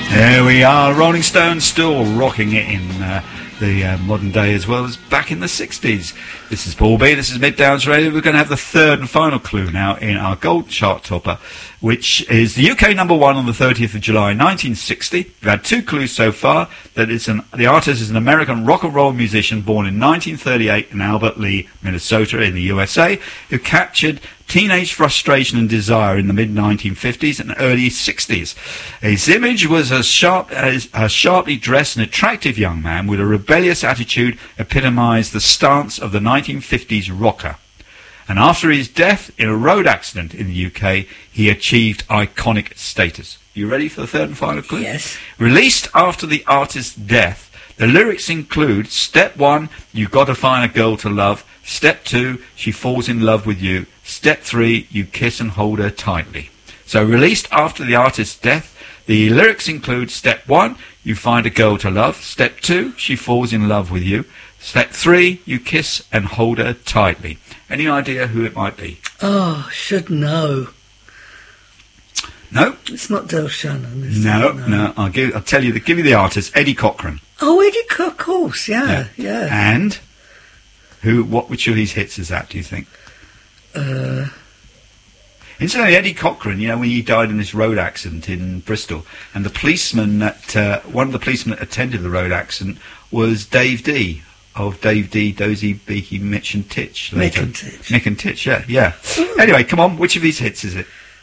There we are, Rolling Stones still rocking it in the modern day as well as back in the 60s. This is Paul B, this is Mid-Downs Radio. We're going to have the third and final clue now in our gold chart topper, which is the UK number one on the 30th of July 1960. We've had two clues so far. That the artist is an American rock and roll musician born in 1938 in Albert Lea, Minnesota in the USA, who captured teenage frustration and desire in the mid-1950s and early 60s. His image was a sharply dressed and attractive young man with a rebellious attitude, epitomised the stance of the 1950s rocker. And after his death in a road accident in the UK, he achieved iconic status. You ready for the third and final clue? Yes. Released after the artist's death, the lyrics include: Step 1, you gotta find a girl to love. Step 2, she falls in love with you. Step 3, you kiss and hold her tightly. So released after the artist's death, the lyrics include: Step 1, you find a girl to love. Step 2, she falls in love with you. Step 3, you kiss and hold her tightly. Any idea who it might be? Oh, should know. No? It's not Del Shannon, is No, it? no. I'll tell you. Give you the artist, Eddie Cochran. Oh, Eddie Cochran, of course, yeah. And which of his hits is that, do you think? Incidentally, Eddie Cochran, when he died in this road accident in Bristol, and the policeman one of the policemen that attended the road accident was Dave D. Of Dave D, Dozy, Beaky, Mitch and Titch. Later. Mick and Titch, yeah. Anyway, come on, which of these hits is it?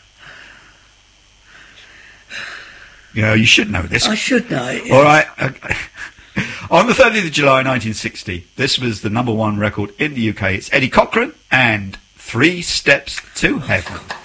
You should know this. I should know it. Yes. All right. On the 30th of July 1960, this was the number one record in the UK. It's Eddie Cochran and 3 Steps to Heaven.